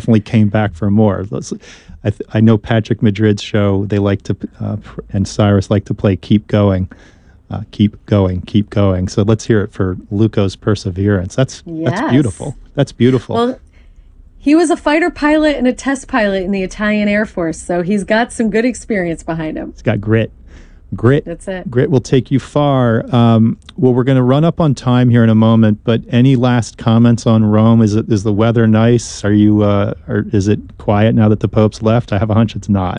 definitely came back for more. I know Patrick Madrid's show, they like to, and Cyrus like to play Keep Going. Keep going, keep going. So let's hear it for Luco's perseverance. That's beautiful. That's beautiful. Well, he was a fighter pilot and a test pilot in the Italian Air Force, so he's got some good experience behind him. He's got grit. That's it. Grit will take you far. Well, we're going to run up on time here in a moment, but any last comments on Rome? Is the weather nice? Are you, or is it quiet now that the Pope's left? I have a hunch it's not.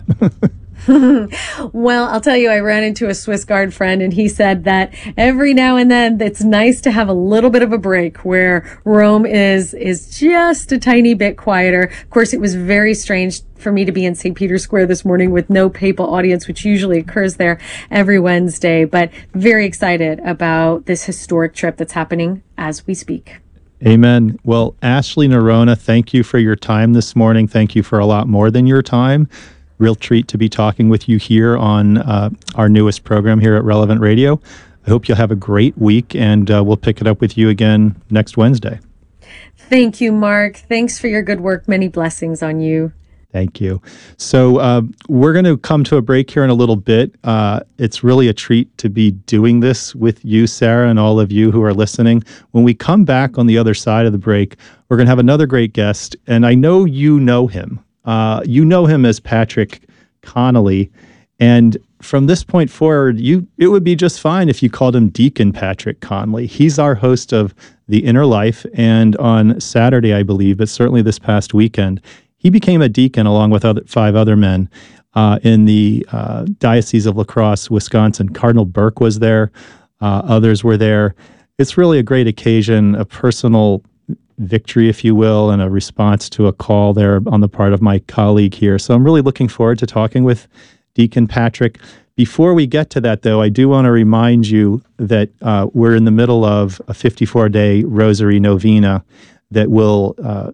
Well, I'll tell you, I ran into a Swiss Guard friend, and he said that every now and then it's nice to have a little bit of a break where Rome is just a tiny bit quieter. Of course, it was very strange for me to be in St. Peter's Square this morning with no papal audience, which usually occurs there every Wednesday, but very excited about this historic trip that's happening as we speak. Amen. Well, Ashley Nerona, thank you for your time this morning. Thank you for a lot more than your time. Real treat to be talking with you here on our newest program here at Relevant Radio. I hope you'll have a great week, and we'll pick it up with you again next Wednesday. Thank you, Mark. Thanks for your good work. Many blessings on you. Thank you. So we're going to come to a break here in a little bit. It's really a treat to be doing this with you, Sarah, and all of you who are listening. When we come back on the other side of the break, we're going to have another great guest, and I know you know him. You know him as Patrick Connolly, and from this point forward, it would be just fine if you called him Deacon Patrick Connolly. He's our host of The Inner Life, and on Saturday, I believe, but certainly this past weekend, he became a deacon along with 5 other men in the Diocese of La Crosse, Wisconsin. Cardinal Burke was there. Others were there. It's really a great occasion, a personal victory, if you will, and a response to a call there on the part of my colleague here. So I'm really looking forward to talking with Deacon Patrick. Before we get to that, though, I do want to remind you that we're in the middle of a 54-day Rosary Novena that will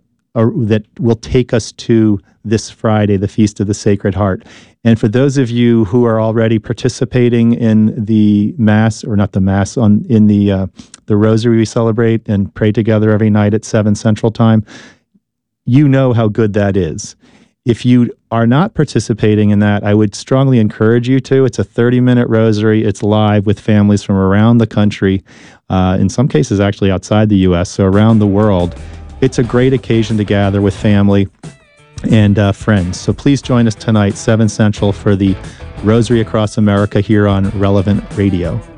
take us to this Friday, the Feast of the Sacred Heart. And for those of you who are already participating in the Mass, or not the Mass, in the Rosary we celebrate and pray together every night at 7 Central Time, you know how good that is. If you are not participating in that, I would strongly encourage you to. It's a 30-minute rosary. It's live with families from around the country, in some cases actually outside the U.S., so around the world. It's a great occasion to gather with family and friends. So please join us tonight, 7 Central, for the Rosary Across America here on Relevant Radio.